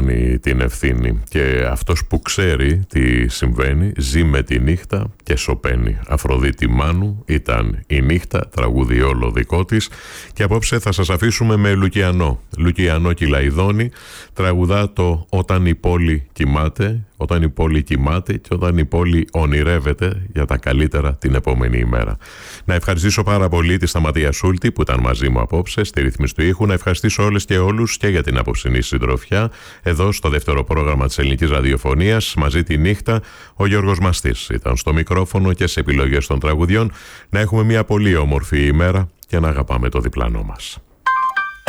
λαμβάνει την ευθύνη και αυτός που ξέρει τι συμβαίνει ζει με τη νύχτα και σωπαίνει. Αφροδίτη Μάνου ήταν η νύχτα, τραγούδι όλο δικό της, και απόψε θα σας αφήσουμε με Λουκιανό Κυλαϊδόνη, τραγουδά το «Όταν η πόλη κοιμάται», όταν η πόλη κοιμάται και όταν η πόλη ονειρεύεται για τα καλύτερα την επόμενη ημέρα. Να ευχαριστήσω πάρα πολύ τη Σταματία Σούλτη που ήταν μαζί μου απόψε στη ρύθμιση του ήχου. Να ευχαριστήσω όλες και όλους και για την απόψινή συντροφιά εδώ στο δεύτερο πρόγραμμα της Ελληνικής Ραδιοφωνίας. Μαζί τη νύχτα ο Γιώργος Μαστής ήταν στο μικρόφωνο και σε επιλογές των τραγουδιών. Να έχουμε μια πολύ όμορφη ημέρα και να αγαπάμε το διπλανό μας.